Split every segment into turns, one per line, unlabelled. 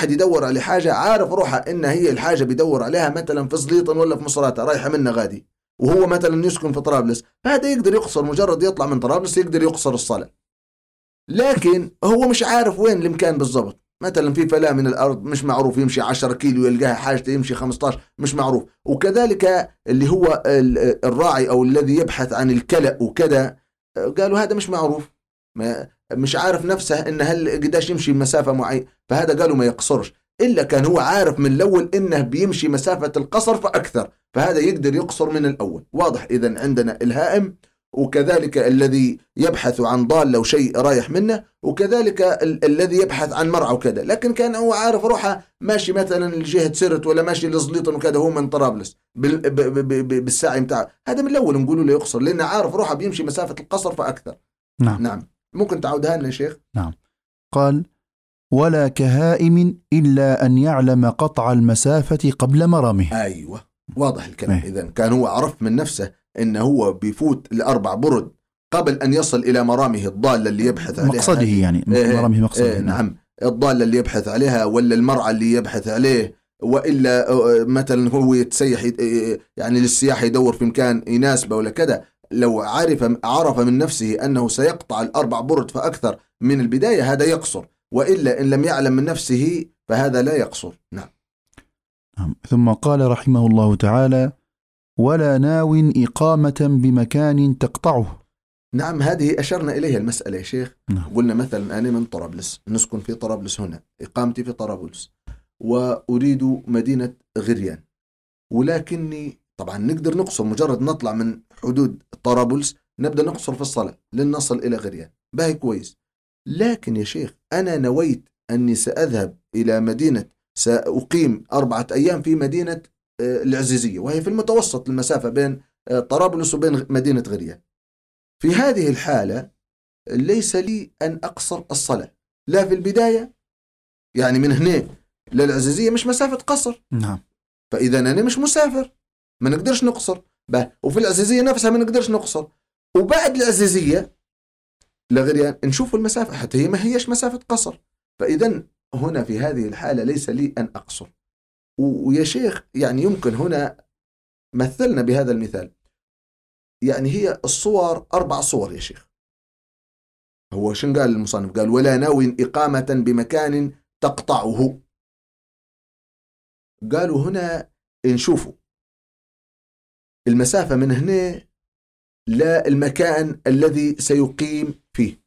واحد يدور على حاجة عارف روحها إن هي الحاجة بيدور عليها مثلا في سليطن ولا في مصراتة رايحة منه غادي، وهو مثلا يسكن في طرابلس، فهذا يقدر يقصر مجرد يطلع من طرابلس يقدر يقصر الصلاة. لكن هو مش عارف وين المكان بالضبط، مثلا في فلاة من الأرض مش معروف، يمشي 10 كيلو يلقاها حاجة يمشي 15 مش معروف. وكذلك اللي هو الراعي أو الذي يبحث عن الكلأ وكذا، قالوا هذا مش معروف، مش عارف نفسه إن هل قداش يمشي مسافة معينة، فهذا قالوا ما يقصرش إلا كان هو عارف من الأول إنه بيمشي مسافة القصر فأكثر، فهذا يقدر يقصر من الأول. واضح؟ إذن عندنا الهائم، وكذلك الذي يبحث عن ضالة وشيء رايح منه، وكذلك الذي يبحث عن مرعى وكذا. لكن كان هو عارف روحه ماشي مثلا لجهة سرت ولا ماشي لزليطن وكذا، هو من طرابلس بالساعي متاعه، هذا من الأول نقوله له يقصر لأنه عارف روحه بيمشي مسافة القصر فأكثر.
نعم.
ممكن تعودها لنا يا شيخ؟
نعم. قال: ولا كهائم إلا أن يعلم قطع المسافة قبل مرامه.
أيوة، واضح الكلام. إذن كان هو عرف من نفسه إنه هو بيفوت ل4 برد قبل أن يصل إلى مرامه الضالة اللي يبحث عليها،
مقصده يعني مرامه مقصده.
نعم، الضالة اللي يبحث عليها ولا المرعى اللي يبحث عليه، وإلا مثلا هو يتسيح يعني للسياح يدور في مكان يناسبه ولا كذا، لو عرف من نفسه أنه سيقطع 4 برد فأكثر من البداية هذا يقصر، وإلا إن لم يعلم من نفسه فهذا لا يقصر. نعم.
ثم قال رحمه الله تعالى: ولا ناو إقامة بمكان تقطعه.
نعم، هذه أشرنا إليها المسألة يا شيخ.
نعم.
قلنا مثلا أنا من طرابلس، نسكن في طرابلس هنا، إقامتي في طرابلس، وأريد مدينة غريان، ولكني طبعا نقدر نقصر مجرد نطلع من حدود طرابلس نبدأ نقصر في الصلاة لن نصل إلى غريان، باهي كويس. لكن يا شيخ أنا نويت أني سأذهب إلى مدينة، سأقيم 4 أيام في مدينة العزيزية، وهي في المتوسط المسافة بين طرابلس وبين مدينة غريان. في هذه الحالة ليس لي أن أقصر الصلاة لا في البداية، يعني من هنا للعزيزية مش مسافة قصر.
نعم.
فإذا أنا مش مسافر ما نقدرش نقصر، وفي العزيزية نفسها ما نقدرش نقصر، وبعد العزيزية لغريان نشوف المسافة حتى هي ما هيش مسافة قصر. فإذا هنا في هذه الحالة ليس لي أن أقصر. ويا شيخ يعني يمكن هنا مثلنا بهذا المثال، يعني هي الصور 4 صور يا شيخ. هو شن قال المصنف؟ قال: ولا ناوي إقامة بمكان تقطعه. قالوا هنا نشوفوا المسافة من هنا لا المكان الذي سيقيم فيه،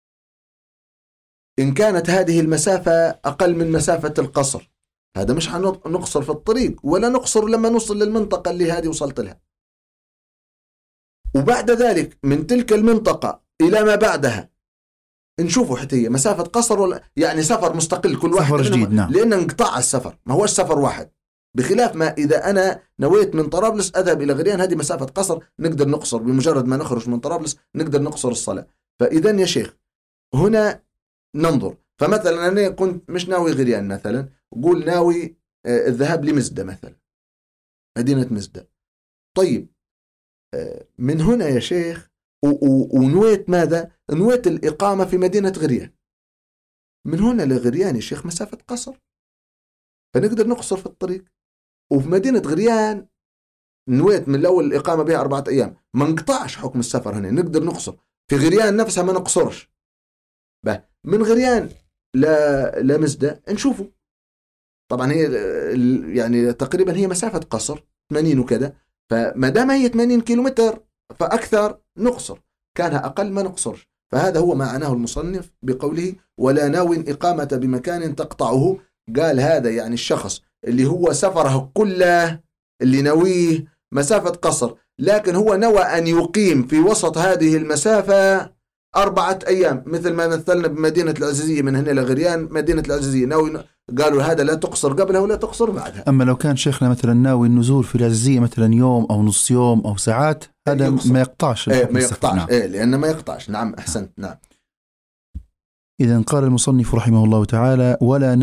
إن كانت هذه المسافة أقل من مسافة القصر هذا مش هنقصر في الطريق ولا نقصر لما نوصل للمنطقة اللي هذه وصلت لها، وبعد ذلك من تلك المنطقة إلى ما بعدها نشوفوا حتى هي مسافة قصر ولا يعني سفر مستقل كل واحد
سفر جديد. نعم.
لأن انقطع السفر ما هوش سفر واحد، بخلاف ما إذا أنا نويت من طرابلس أذهب إلى غريان هذه مسافة قصر نقدر نقصر بمجرد ما نخرج من طرابلس نقدر نقصر الصلاة. فإذا يا شيخ هنا ننظر، فمثلا أنا كنت مش ناوي غريان مثلا، قول ناوي الذهاب لمزدة مثلا، مدينة مزدة. طيب من هنا يا شيخ ونويت ماذا؟ نويت الإقامة في مدينة غريان. من هنا لغريان يا شيخ مسافة قصر فنقدر نقصر في الطريق، وفي مدينة غريان نويت من الأول الإقامة بها 4 أيام ما نقطعش حكم السفر، هنا نقدر نقصر. في غريان نفسها ما نقصرش، من غريان لمزدة نشوفه. طبعا هي يعني تقريبا هي مسافة قصر 80 وكذا، فما دام هي 80 كيلومتر فأكثر نقصر، كانها أقل ما نقصرش. فهذا هو ما معناه المصنف بقوله: ولا ناوي إقامة بمكان تقطعه. قال هذا يعني الشخص اللي هو سفره كله اللي نويه مسافة قصر، لكن هو نوى أن يقيم في وسط هذه المسافة 4 أيام، مثل ما مثلنا بمدينة العزيزية من هنا لغريان مدينة العزيزية ناوي، قالوا هذا لا تقصر قبلها ولا تقصر بعدها.
أما لو كان شيخنا مثلا ناوي النزول في العزيزية مثلا يوم أو نص يوم أو ساعات هذا ما يقطعش.
ما يقطعش. نعم. لأنه ما يقطعش. نعم أحسنت. نعم.
إذن قال المصنف رحمه الله تعالى: ولا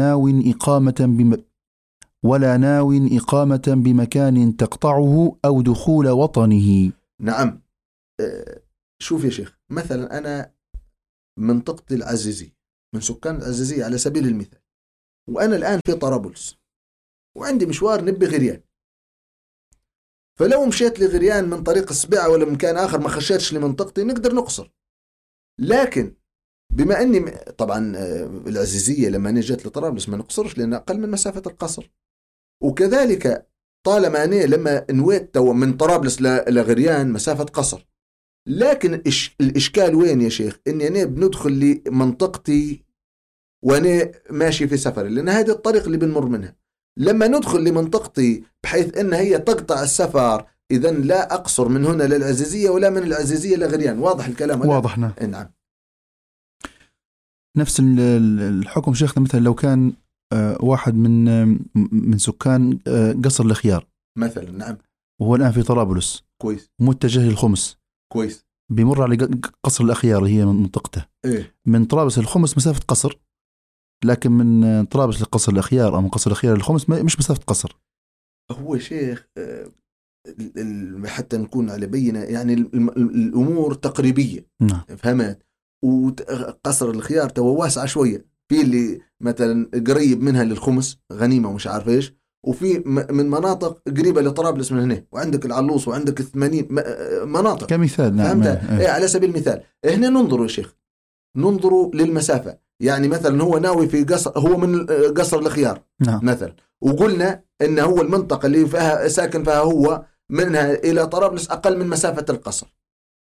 ناو إقامة بمكان تقطعه أو دخول وطنه.
نعم. شوف يا شيخ، مثلا أنا منطقة العزيزية، من سكان العزيزية على سبيل المثال، وأنا الآن في طرابلس وعندي مشوار نبي غريان، فلو مشيت لغريان من طريق السبيعة ولا من مكان آخر ما خشيتش لمنطقتي نقدر نقصر. لكن بما أني طبعا العزيزية لما أنا جيت لطرابلس ما نقصرش لأن أقل من مسافة القصر، وكذلك طالما أنا لما نويت من طرابلس لغريان مسافة قصر. لكن الإشكال وين يا شيخ؟ إني أنا بندخل لمنطقتي وأنا ماشي في سفر، لأن هذه الطريق اللي بنمر منها. لما ندخل لمنطقتي بحيث إن هي تقطع السفر، إذن لا أقصر من هنا للعزيزية ولا من العزيزية لغريان. واضح الكلام؟
واضح.
نعم.
نفس الحكم شيخنا مثلا لو كان واحد من سكان قصر الخيار
مثلا، نعم،
وهو الآن في طرابلس
كويس
متجه للخمس،
كويس،
بيمر على قصر الأخيار هي منطقته.
إيه؟
من طرابلس للخمس مسافة قصر، لكن من طرابلس لقصر الأخيار أو من قصر الأخيار للخمس مش مسافة قصر.
هو شيخ حتى نكون على بينة، يعني الأمور تقريبية.
نعم.
فهمت؟ وقصر الخيار تو واسعة شوية، في اللي مثلا قريب منها للخمس غنيمة ومش عارف إيش، وفي من مناطق قريبة لطرابلس من هنا، وعندك العلوص وعندك 80 مناطق
كمثال. نعم.
إيه على سبيل المثال. هنا ننظروا يا شيخ، ننظروا للمسافة. يعني مثلا هو ناوي في قصر، هو من قصر الخيار.
نعم.
مثلا، وقلنا إن هو المنطقة اللي فيها ساكن فيها هو منها إلى طرابلس أقل من مسافة القصر،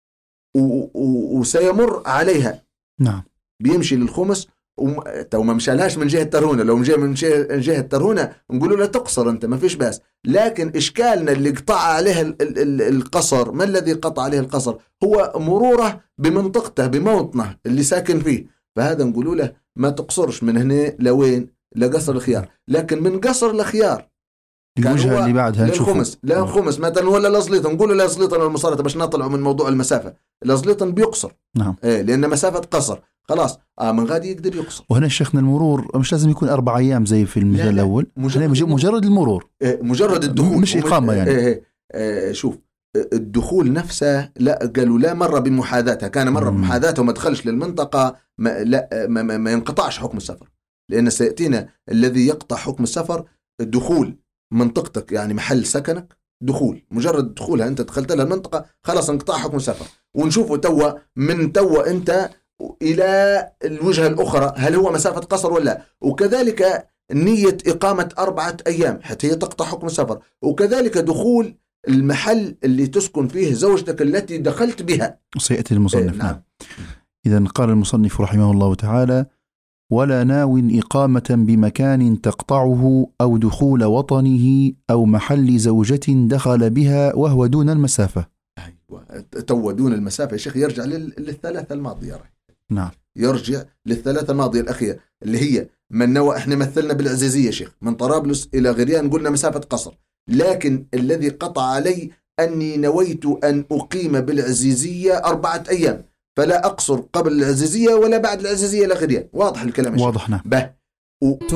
وسيمر عليها.
نعم.
بيمشي للخمس تو ما مشالهاش من جهة ترهونة. لو مشي من جهة ترهونة نقولوا له تقصر أنت، ما فيش بأس. لكن إشكالنا اللي قطع عليه القصر، ما الذي قطع عليه القصر؟ هو مروره بمنطقته بموطنه اللي ساكن فيه. فهذا نقولوا له ما تقصرش من هنا لوين؟ لقصر الخيار. لكن من قصر الخيار
الوجهة اللي بعدها
للخمس، لا خمس مثلا ولا لزليطن، نقولوا لا زليطن المصارته باش نطلعوا من موضوع المسافة. لزليطن بيقصر.
نعم.
لأن مسافة قصر خلاص من غادي يقدر يقصر.
وهنا شيخنا المرور مش لازم يكون 4 أيام زي في المثال الأول، مجرد المرور،
مجرد الدخول،
مش إقامة يعني.
شوف الدخول نفسه، لا قالوا لا مرة بمحاذاتها، كان مرة بمحاذاتها وما دخلش للمنطقة، ما ينقطعش حكم السفر. لأن سيأتينا الذي يقطع حكم السفر دخول منطقتك، يعني محل سكنك، دخول مجرد دخولها أنت دخلت لها المنطقة خلاص انقطاع حكم السفر. ونشوفه توا أنت إلى الوجهة الأخرى هل هو مسافة قصر ولا. وكذلك نية إقامة 4 أيام حتى هي تقطع حكم السفر. وكذلك دخول المحل اللي تسكن فيه زوجتك التي دخلت بها،
سيأتي المصنف.
نعم.
إذن قال المصنف رحمه الله تعالى: ولا ناو إقامة بمكان تقطعه أو دخول وطنه أو محل زوجة دخل بها وهو دون المسافة.
أيوة. تو دون المسافة يا شيخ يرجع للثلاثة الماضية.
نعم.
يرجع للثلاثة الماضية الأخيرة اللي هي من نوى. احنا مثلنا بالعزيزية شيخ من طرابلس إلى غريان قلنا مسافة قصر، لكن الذي قطع علي أني نويت أن أقيم بالعزيزية 4 أيام، فلا أقصر قبل العزيزية ولا بعد العزيزية لغريان. واضح الكلام يا شيخ؟
واضح. نعم.